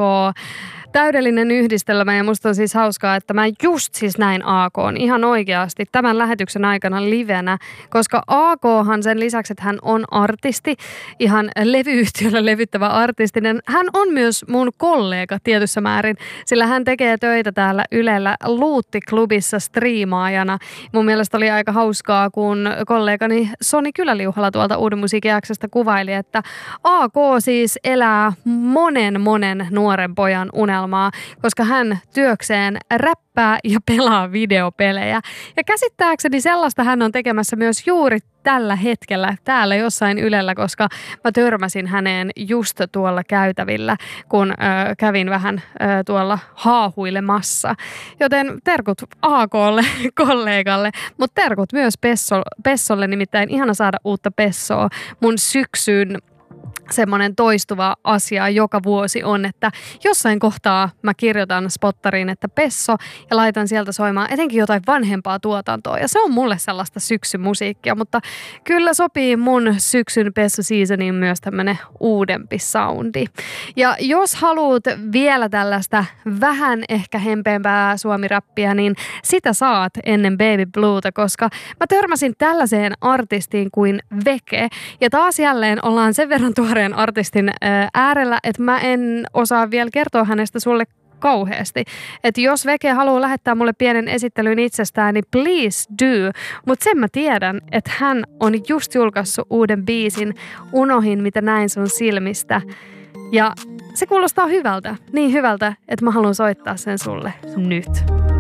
Täydellinen yhdistelmä ja musta on siis hauskaa, että mä just siis näin AK:n ihan oikeasti tämän lähetyksen aikana livenä, koska AKhan sen lisäksi, että hän on artisti, ihan levyyhtiöllä levyttävä artisti, niin hän on myös mun kollega tietyssä määrin, sillä hän tekee töitä täällä Ylellä Luutti-klubissa striimaajana. Mun mielestä oli aika hauskaa, kun kollegani Soni Kyläliuhala tuolta Uuden musiikin X:stä kuvaili, että AK siis elää monen nuoren pojan unelmaa, koska hän työkseen räppää ja pelaa videopelejä. Ja käsittääkseni sellaista hän on tekemässä myös juuri tällä hetkellä täällä jossain Ylellä, koska mä törmäsin häneen just tuolla käytävillä, kun kävin vähän tuolla haahuilemassa. Joten terkut AK:lle, kollegalle, mutta terkut myös Pessolle, nimittäin ihana saada uutta Pessoa. Mun syksyn semmoinen toistuva asia joka vuosi on, että jossain kohtaa mä kirjoitan spottariin, että Pesso ja laitan sieltä soimaan etenkin jotain vanhempaa tuotantoa. Ja se on mulle sellaista syksyn musiikkia, mutta kyllä sopii mun syksyn Pesso seasoniin myös tämmönen uudempi soundi. Ja jos haluat vielä tällaista vähän ehkä hempeämpää suomi-räppiä, niin sitä saat ennen Baby Blueta, koska mä törmäsin tällaiseen artistiin kuin Veke. Ja taas jälleen ollaan sen verran tuoreen artistin äärellä, että mä en osaa vielä kertoa hänestä sulle kauheasti. Että jos Veke haluaa lähettää mulle pienen esittelyn itsestään, niin please do. Mutta sen mä tiedän, että hän on just julkaissut uuden biisin Unohin, mitä näin sun silmistä. Ja se kuulostaa hyvältä. Niin hyvältä, että mä haluan soittaa sen sulle nyt.